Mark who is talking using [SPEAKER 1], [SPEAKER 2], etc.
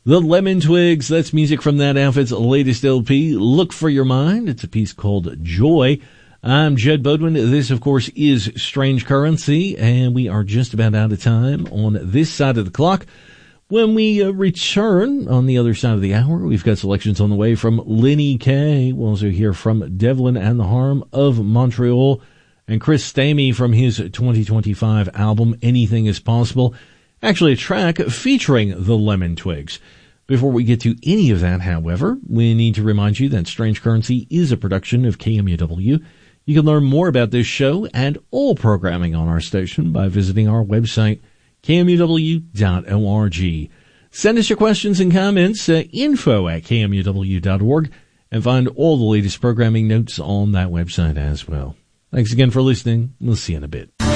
[SPEAKER 1] The Lemon Twigs, that's music from that outfit's latest LP, Look for Your Mind. It's a piece called Joy. I'm Jed Bodwin. This, of course, is Strange Currency, and we are just about out of time on this side of the clock. When we return on the other side of the hour, we've got selections on the way from Lenny Kaye. We'll also hear from Devlin and the Harm of Montreal, and Chris Stamey from his 2025 album, Anything is Possible. Actually, a track featuring the Lemon Twigs. Before we get to any of that, however, we need to remind you that Strange Currency is a production of KMUW. You can learn more about this show and all programming on our station by visiting our website, kmuw.org. Send us your questions and comments, info@kmuw.org, and find all the latest programming notes on that website as well. Thanks again for listening. We'll see you in a bit.